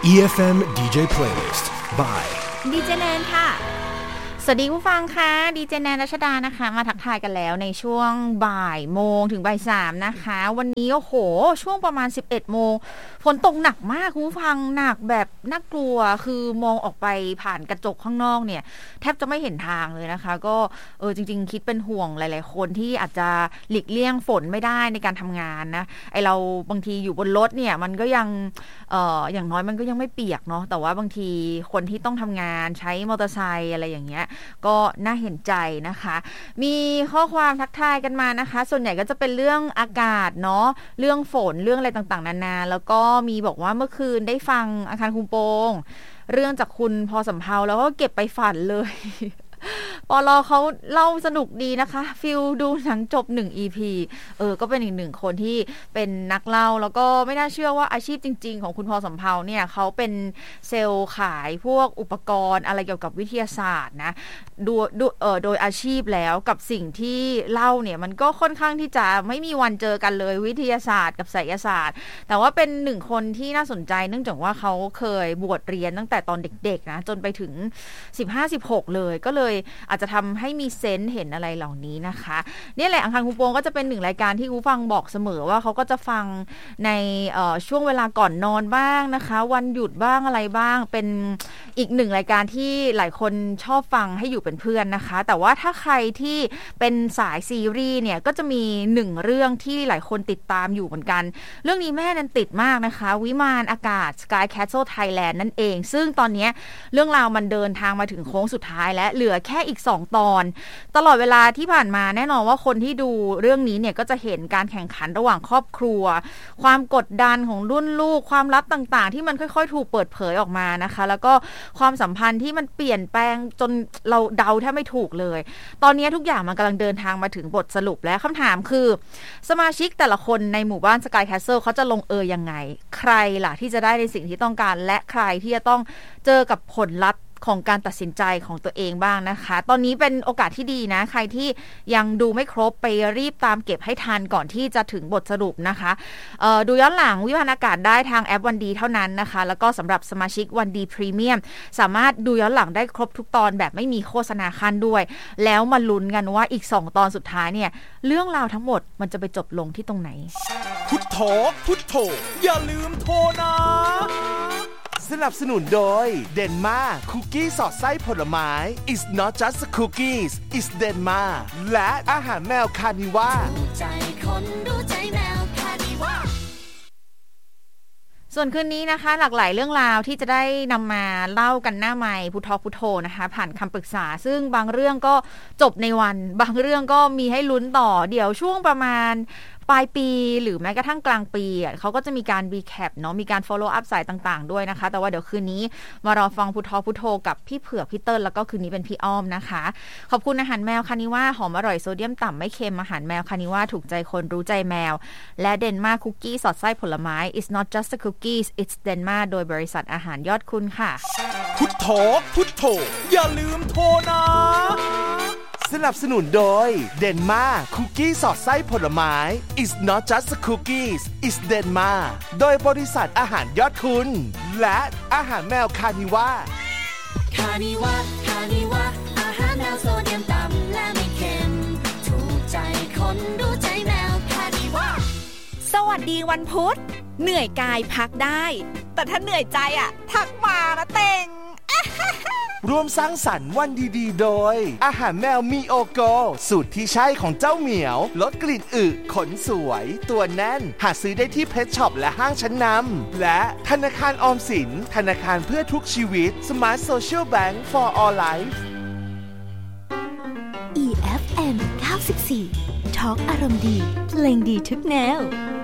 EFM DJ Playlist by ดีเจแนนค่ะสวัสดีผู้ฟังค่ะดีเจแนนรัชดานะคะมาทักทายกันแล้วในช่วงบ่ายโมงถึงบ่ายสามนะคะวันนี้โอ้โหช่วงประมาณ11โมงฝนตกหนักมากคุณผู้ฟังหนักแบบน่ากลัวคือมองออกไปผ่านกระจกข้างนอกเนี่ยแทบจะไม่เห็นทางเลยนะคะก็จริงๆคิดเป็นห่วงหลายๆคนที่อาจจะหลีกเลี่ยงฝนไม่ได้ในการทำงานนะไอเราบางทีอยู่บนรถเนี่ยมันก็ยังอย่างน้อยมันก็ยังไม่เปียกเนาะแต่ว่าบางทีคนที่ต้องทำงานใช้มอเตอร์ไซค์อะไรอย่างเงี้ยก็น่าเห็นใจนะคะมีข้อความทักทายกันมานะคะส่วนใหญ่ก็จะเป็นเรื่องอากาศเนาะเรื่องฝนเรื่องอะไรต่างๆนานาแล้วก็มีบอกว่าเมื่อคืนได้ฟังอาคารคุมโปงเรื่องจากคุณพอสำเภาแล้วก็เก็บไปฝันเลยปลอเขาเล่าสนุกดีนะคะฟิลดูหนังจบ1 EP ก็เป็นอีกหนึ่งคนที่เป็นนักเล่าแล้วก็ไม่น่าเชื่อว่าอาชีพจริงๆของคุณพอสำเภาเนี่ยเขาเป็นเซลล์ขายพวกอุปกรณ์อะไรเกี่ยวกับวิทยาศาสตร์นะโดยอาชีพแล้วกับสิ่งที่เล่าเนี่ยมันก็ค่อนข้างที่จะไม่มีวันเจอกันเลยวิทยาศาสตร์กับไสยศาสตร์แต่ว่าเป็นหนึ่งคนที่น่าสนใจเนื่องจากว่าเขาเคยบวชเรียนตั้งแต่ตอนเด็กๆนะจนไปถึง 15-16 เลยก็เลยอาจจะทำให้มีเซนส์เห็นอะไรเหล่านี้นะคะนี่แหละอังคารคุมโปงก็จะเป็นหนึ่งรายการที่ผู้ฟังบอกเสมอว่าเขาก็จะฟังในช่วงเวลาก่อนนอนบ้างนะคะวันหยุดบ้างอะไรบ้างเป็นอีกหนึ่งรายการที่หลายคนชอบฟังให้อยู่เป็นเพื่อนนะคะแต่ว่าถ้าใครที่เป็นสายซีรีส์เนี่ยก็จะมีหนึ่งเรื่องที่หลายคนติดตามอยู่เหมือนกันเรื่องนี้แม่นั้นติดมากนะคะวิมานอากาศ Sky Castle Thailand นั่นเองซึ่งตอนนี้เรื่องราวมันเดินทางมาถึงโค้งสุดท้ายและเหลือแค่อีก2 ตอนตลอดเวลาที่ผ่านมาแน่นอนว่าคนที่ดูเรื่องนี้เนี่ยก็จะเห็นการแข่งขันระหว่างครอบครัวความกดดันของรุ่นลูกความลับต่างๆที่มันค่อยๆถูกเปิดเผยออกมานะคะแล้วก็ความสัมพันธ์ที่มันเปลี่ยนแปลงจนเราเดาแทบไม่ถูกเลยตอนนี้ทุกอย่างมันกำลังเดินทางมาถึงบทสรุปและคำถามคือสมาชิกแต่ละคนในหมู่บ้าน Sky Castle เขาจะลงยังไงใครล่ะที่จะได้ในสิ่งที่ต้องการและใครที่จะต้องเจอกับผลลัพธ์ของการตัดสินใจของตัวเองบ้างนะคะตอนนี้เป็นโอกาสที่ดีนะใครที่ยังดูไม่ครบไปรีบตามเก็บให้ทันก่อนที่จะถึงบทสรุปนะคะดูย้อนหลังวิวาทอากาศได้ทางแอปวันดีเท่านั้นนะคะแล้วก็สำหรับสมาชิกวันดีพรีเมียมสามารถดูย้อนหลังได้ครบทุกตอนแบบไม่มีโฆษณาขั้นด้วยแล้วมาลุ้นกันว่าอีก2 ตอนสุดท้ายเนี่ยเรื่องราวทั้งหมดมันจะไปจบลงที่ตรงไหนพุทโธพุทโธอย่าลืมโทรนะสนับสนุนโดยเดนมาคุกกี้สอดไส้ผลไม้ It's not just cookies It's Denma และอาหารแมวคานิว่าใจคนรู้ใจแมวคานิว่าส่วนคืนนี้นะคะหลากหลายเรื่องราวที่จะได้นำมาเล่ากันหน้าไมค์พุทโธพุทโธนะคะผ่านคำปรึกษาซึ่งบางเรื่องก็จบในวันบางเรื่องก็มีให้ลุ้นต่อเดี๋ยวช่วงประมาณปลายปีหรือแม้กระทั่งกลางปีเขาก็จะมีการ recap เนาะมีการ follow up สายต่างๆด้วยนะคะแต่ว่าเดี๋ยวคืนนี้มารอฟังพุทโธกับพี่เผือกพี่เติ้ลแล้วก็คืนนี้เป็นพี่อ้อมนะคะขอบคุณอาหารแมวคานิว่าหอมอร่อยโซเดียมต่ำไม่เค็มอาหารแมวคานิว่าถูกใจคนรู้ใจแมวและเดนมาคุกกี้สอดไส้ผลไม้ It's not just the cookies It's Denma โดยบริษัทอาหารยอดคุณค่ะพุทโธพุทโธอย่าลืมโทรนะสนับสนุนโดยเดนมาคุกกี้สอดไส้ผลไม้ It's not just cookies It's Denma โดยบริษัทอาหารยอดคุณและอาหารแมวคานิว่าอาหารแมวโซเดียมต่ำและไม่เค็มถูกใจคนรู้ใจแมวคานิว่าสวัสดีวันพุธเหนื่อยกายพักได้แต่ถ้าเหนื่อยใจทักมานะเต็งร่วมสร้างสรรค์วันดีๆโดยอาหารแมวมีโอโกสูตรที่ใช่ของเจ้าเหมียวลดกลิ่นอึขนสวยตัวแน่นหาซื้อได้ที่เพชช็อปและห้างชั้นนำและธนาคารออมสินธนาคารเพื่อทุกชีวิต Smart Social Bank for All Life EFM 94 Talk อารมณ์ดีเพลงดีทุกแนว